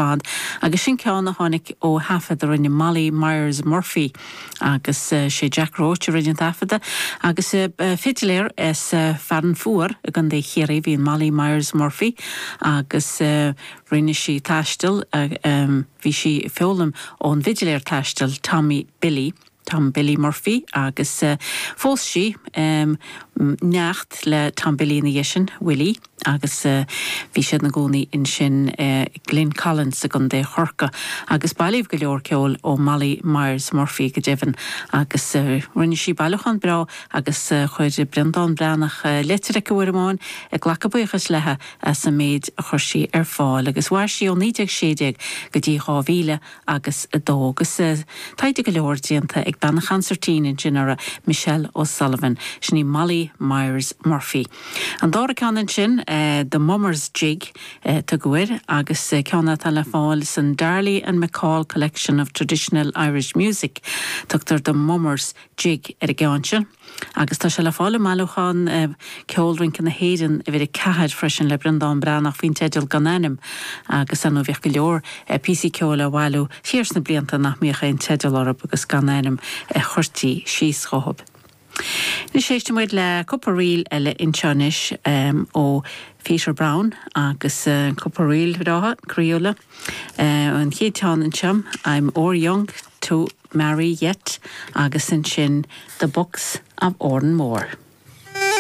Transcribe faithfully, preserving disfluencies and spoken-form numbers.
fad agus sin ceanna tháinig ó hafad ar rinne Molly Myers Murphy agus uh, sé Jack Roach ar rinne tafada agus uh, fitiléir is uh, faran fuair a gan dé chéirí hín Molly Myers Murphy agus uh, rinne sí taistil uh, um, hí sí feolam ón vigiléir taistil Tommy Billy Tom Billy Murphy agus uh, fós sí um, neacht le Tom Billy na dhéisin Willie agus uh, bhí siad na gcónaí in sin uh, Glyn Collins a gon dé chorca agus bailíh go leor ceol ó Molly Myers Murphy go déhan agus uh, rinne sí bailachan bra agus uh, chuir Brendan Branach uh, letere go bhfuirmáin ag ghlacabuchas lethe as sa méid a chuirsí ar fáil agus bhair sí ó níteag séideag go dtí hábhíle agus a dó agus uh, taide go leor dianta ag banna chancertín in sinara Michelle O'Sullivan sinní Molly Myers Murphy. An dára canan sin uh, The Mummers Jig uh, tá goir agus uh, ceanna tal le fáil san Darley and McCall Collection of Traditional Irish Music tuchttar The Mummers Jig ar a gceanse agus tá se le fáil máúchan uh, ceolrinc na héidir a bhí cead freisin le Brendan Branach hín teidir ganénim agus an bhíoh go leor uh, P C ceola bhhailú tíors na blianta nach míocha in teidir orb agus ganénim uh, chuirtí síos chohab. Ní séiste muid le cuppa riil eile inseanis um, ó Peter Brown agus uh, cuppa riil bhráha críola uh, an chéteán an seam I'm or young to marry yet agus an sin The Books of Orden Moore.